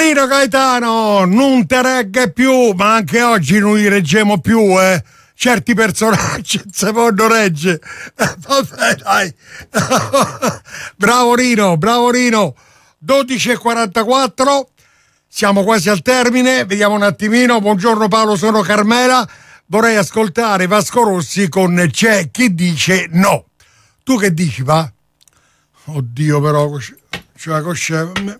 Rino Gaetano, non te regge più, ma anche oggi non li reggiamo più, certi personaggi secondo regge. Vabbè, dai. Bravo Rino, bravo Rino. 12:44, siamo quasi al termine, vediamo un attimino. Buongiorno Paolo, sono Carmela, vorrei ascoltare Vasco Rossi con C'è chi dice no. Tu che dici, va? Oddio, però c'è la coscienza.